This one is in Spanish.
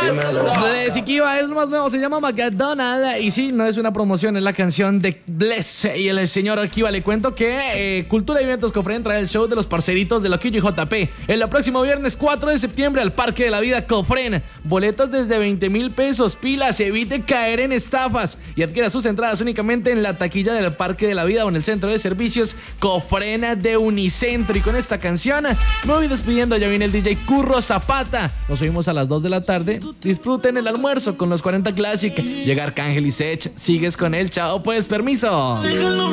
De Siquiva es lo más nuevo, se llama McDonald. Y sí, no es una promoción, es la canción de Bless y el señor Akiva. Le cuento que Cultura y Eventos Cofren trae el show de los parceritos de Loquillo y JP el próximo viernes 4 de septiembre al Parque de la Vida Cofren. Boletas desde 20,000 pesos. Pilas, evite caer en estafas y adquiera sus entradas únicamente en la taquilla del Parque de la Vida o en el centro de servicios Cofrena de Unicentro. Y con esta canción me voy despidiendo. Ya viene el DJ Curro Zapata. Nos oímos a las 2 de la tarde. Disfruten el almuerzo con los 40 Classic. Llega Arcángel y Sech. Sigues con él. Chao, pues, permiso.